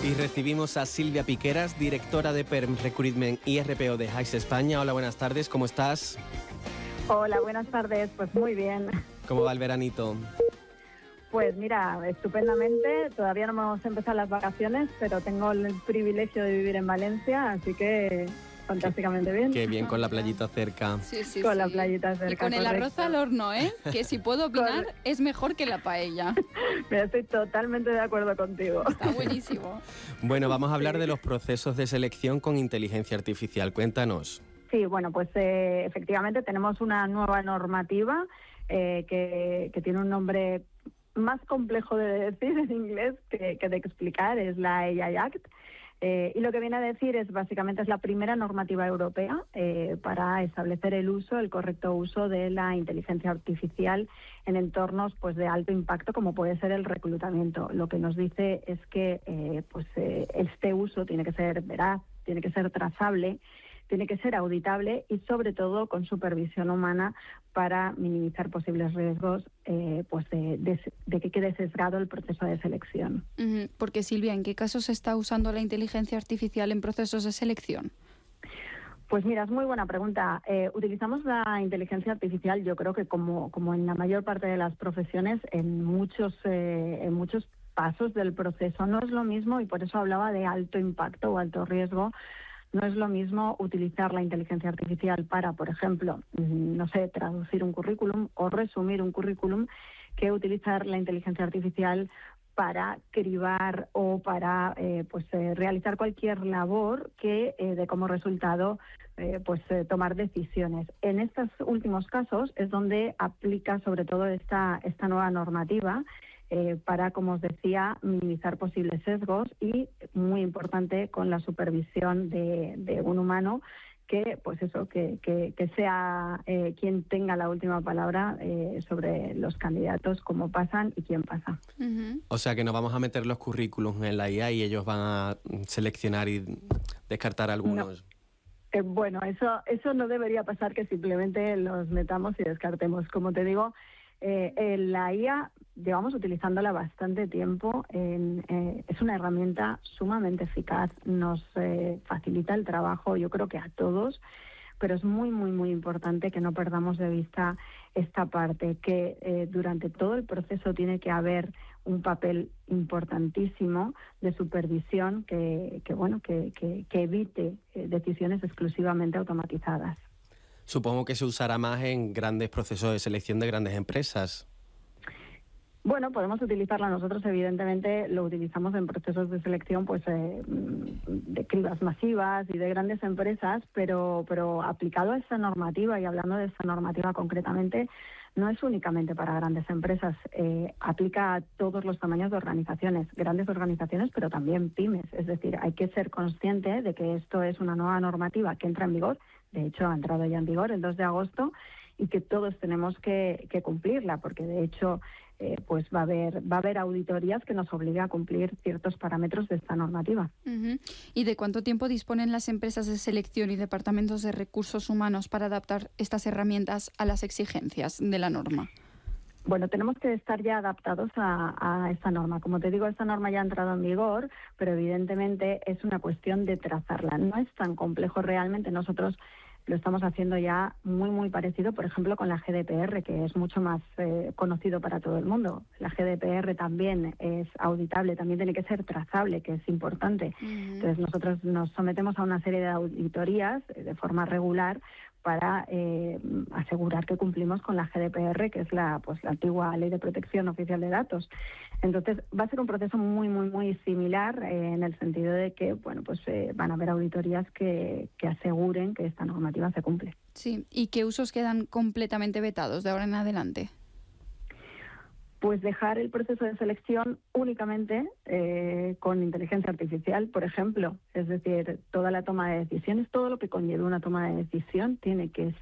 Y recibimos a Silvia Piqueras, directora de Perm Recruitment y RPO de Hays España. Hola, buenas tardes, ¿cómo estás? Hola, buenas tardes, pues muy bien. ¿Cómo va el veranito? Pues mira, estupendamente, todavía no hemos empezado las vacaciones, pero tengo el privilegio de vivir en Valencia, así que fantásticamente bien. Qué bien, con la playita cerca. Sí. Con la playita cerca. Y con el arroz al horno, ¿eh? Que si puedo opinar, es mejor que la paella. Mira, estoy totalmente de acuerdo contigo. Está buenísimo. Bueno, vamos a hablar de los procesos de selección con inteligencia artificial. Cuéntanos. Sí, bueno, pues efectivamente tenemos una nueva normativa que tiene un nombre más complejo de decir en inglés que de explicar, es la AI Act. Y lo que viene a decir es básicamente es la primera normativa europea para establecer el correcto uso de la inteligencia artificial en entornos pues de alto impacto como puede ser el reclutamiento. Lo que nos dice es que este uso tiene que ser veraz, tiene que ser trazable, tiene que ser auditable y sobre todo con supervisión humana para minimizar posibles riesgos de que quede sesgado el proceso de selección. Porque Silvia, ¿en qué casos se está usando la inteligencia artificial en procesos de selección? Pues mira, es muy buena pregunta. Utilizamos la inteligencia artificial, yo creo que como en la mayor parte de las profesiones, en muchos pasos del proceso. No es lo mismo, y por eso hablaba de alto impacto o alto riesgo. No es lo mismo utilizar la inteligencia artificial para, por ejemplo, traducir un currículum o resumir un currículum, que utilizar la inteligencia artificial para cribar o para realizar cualquier labor que dé como resultado tomar decisiones. En estos últimos casos es donde aplica sobre todo esta nueva normativa para, como os decía, minimizar posibles sesgos y, muy importante, con la supervisión de un humano que sea quien tenga la última palabra sobre los candidatos, cómo pasan y quién pasa. O sea que nos vamos a meter los currículums en la IA y ellos van a seleccionar y descartar algunos. No. Bueno, eso no debería pasar, que simplemente los metamos y descartemos. Como te digo, la IA llevamos utilizándola bastante tiempo. Es una herramienta sumamente eficaz, nos facilita el trabajo, yo creo que a todos, pero es muy, muy, muy importante que no perdamos de vista esta parte, que durante todo el proceso tiene que haber un papel importantísimo de supervisión que evite decisiones exclusivamente automatizadas. Supongo que se usará más en grandes procesos de selección de grandes empresas. Bueno, podemos utilizarla nosotros, evidentemente lo utilizamos en procesos de selección de cribas masivas y de grandes empresas, pero aplicado a esta normativa, y hablando de esta normativa concretamente, no es únicamente para grandes empresas, aplica a todos los tamaños de organizaciones, grandes organizaciones, pero también pymes. Es decir, hay que ser consciente de que esto es una nueva normativa que entra en vigor. De hecho, ha entrado ya en vigor el 2 de agosto y que todos tenemos que cumplirla, porque de hecho va a haber auditorías que nos obliguen a cumplir ciertos parámetros de esta normativa. ¿Y de cuánto tiempo disponen las empresas de selección y departamentos de recursos humanos para adaptar estas herramientas a las exigencias de la norma? Bueno, tenemos que estar ya adaptados a esta norma. Como te digo, esta norma ya ha entrado en vigor, pero evidentemente es una cuestión de trazarla. No es tan complejo realmente. Nosotros lo estamos haciendo ya muy, muy parecido, por ejemplo, con la GDPR, que es mucho más conocido para todo el mundo. La GDPR también es auditable, también tiene que ser trazable, que es importante. Entonces, nosotros nos sometemos a una serie de auditorías de forma regular para asegurar que cumplimos con la GDPR, que es la antigua Ley de Protección Oficial de Datos. Entonces, va a ser un proceso muy, muy, muy similar en el sentido de que van a haber auditorías que aseguren que esta normativa se cumple. Sí, ¿y qué usos quedan completamente vetados de ahora en adelante? Pues dejar el proceso de selección únicamente con inteligencia artificial, por ejemplo. Es decir, toda la toma de decisiones, todo lo que conlleve una toma de decisión tiene que